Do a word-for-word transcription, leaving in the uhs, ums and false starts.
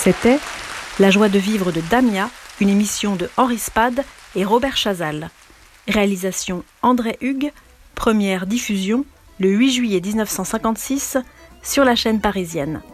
C'était La joie de vivre de Damia, une émission de Henri Spade et Robert Chazal. Réalisation André Hugues, première diffusion le huit juillet mille neuf cent cinquante-six sur la chaîne parisienne.